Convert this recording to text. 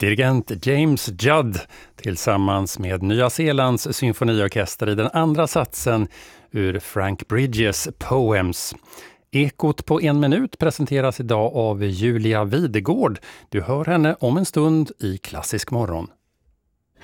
Dirigent James Judd tillsammans med Nya Zeelands symfoniorkester i den andra satsen ur Frank Bridges Poems. Ekot på 1 minut presenteras idag av Julia Videgård. Du hör henne om en stund i Klassisk morgon.